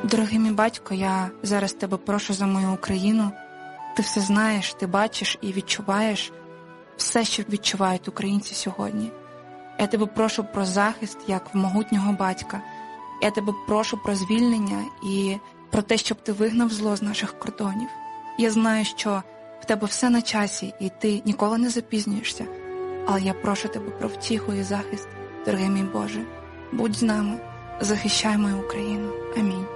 Дорогий мій батько, я зараз тебе прошу за мою Україну. Ти все знаєш, ти бачиш і відчуваєш все, що відчувають українці сьогодні. Я тебе прошу про захист, як в могутнього батька. Я тебе прошу про звільнення і про те, щоб ти вигнав зло з наших кордонів. Я знаю, що в тебе все на часі, і ти ніколи не запізнюєшся. Але я прошу тебе про втіху і захист, дорогий мій Боже. Будь з нами, захищай мою Україну. Амінь.